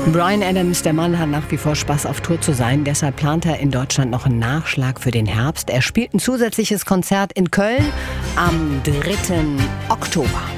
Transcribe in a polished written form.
Bryan Adams, der Mann, hat nach wie vor Spaß, auf Tour zu sein. Deshalb plant er in Deutschland noch einen Nachschlag für den Herbst. Er spielt ein zusätzliches Konzert in Köln am 3. Oktober.